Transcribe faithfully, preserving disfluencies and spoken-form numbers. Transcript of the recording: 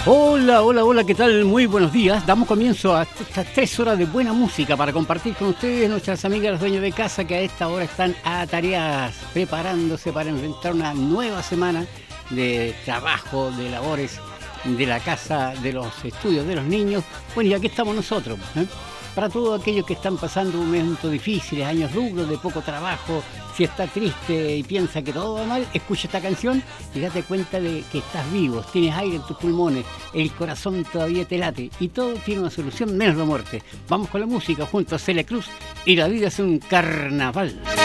Hola, hola, hola, ¿qué tal? Muy buenos días. Damos comienzo a estas tres horas de buena música para compartir con ustedes, nuestras amigas, los dueños de casa, que a esta hora están atareadas, preparándose para enfrentar una nueva semana de trabajo, de labores, de la casa, de los estudios de los niños. Bueno, y aquí estamos nosotros, ¿eh? Para todos aquellos que están pasando momentos difíciles, años duros, de poco trabajo, si está triste y piensa que todo va mal, escucha esta canción y date cuenta de que estás vivo, tienes aire en tus pulmones, el corazón todavía te late y todo tiene una solución menos la muerte. Vamos con la música junto a Celia Cruz y la vida es un carnaval.